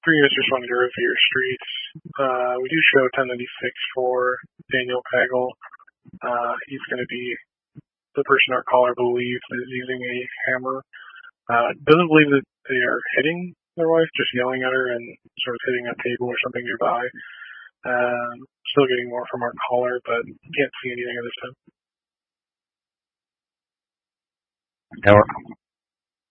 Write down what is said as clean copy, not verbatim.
for you, just wanted to review your streets. We do show 1096 for Daniel Pagel. He's going to be the person our caller believes is using a hammer. Doesn't believe that they are hitting their wife, just yelling at her and sort of hitting a table or something nearby. Still getting more from our caller, but can't see anything at this time. Tower.